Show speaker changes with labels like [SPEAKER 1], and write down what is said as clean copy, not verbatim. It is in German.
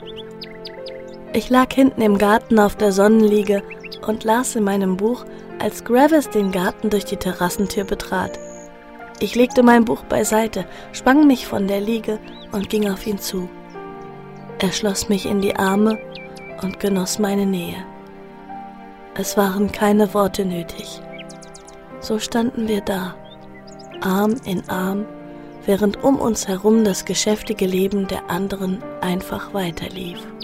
[SPEAKER 1] Ich lag hinten im Garten auf der Sonnenliege und las in meinem Buch, als Gravis den Garten durch die Terrassentür betrat. Ich legte mein Buch beiseite, schwang mich von der Liege und ging auf ihn zu. Er schloss mich in die Arme und genoss meine Nähe. Es waren keine Worte nötig. So standen wir da, Arm in Arm, während um uns herum das geschäftige Leben der anderen einfach weiterlief.